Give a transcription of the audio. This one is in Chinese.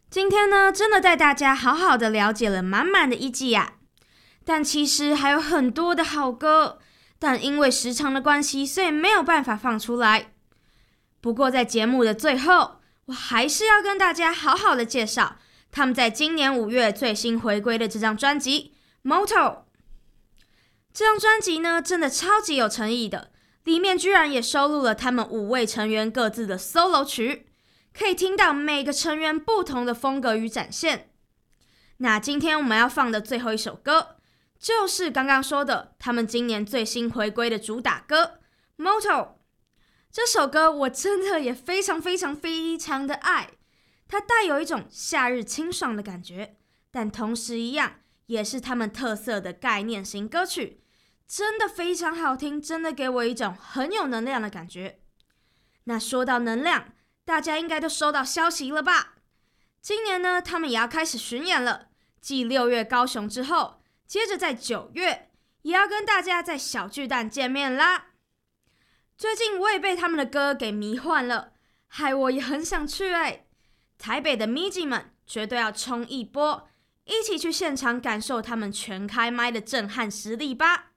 今天呢，真的带大家好好的了解了满满的一季啊。但其实还有很多的好歌，但因为时长的关系，所以没有办法放出来。不过在节目的最后，我还是要跟大家好好的介绍他们在今年5月最新回归的这张专辑《Motto》。这张专辑呢，真的超级有诚意的，里面居然也收录了他们5位成员各自的 solo 曲，可以听到每个成员不同的风格与展现。那今天我们要放的最后一首歌，就是刚刚说的他们今年最新回归的主打歌《Motto》。这首歌我真的也非常的爱，它带有一种夏日清爽的感觉，但同时一样也是他们特色的概念型歌曲，真的非常好听，真的给我一种很有能量的感觉。那说到能量，大家应该都收到消息了吧？今年呢，他们也要开始巡演了，继6月高雄之后，接着在9月也要跟大家在小巨蛋见面啦。最近我也被他们的歌给迷幻了，害我也很想去台北的咪吉们绝对要冲一波，一起去现场感受他们全开麦的震撼实力吧。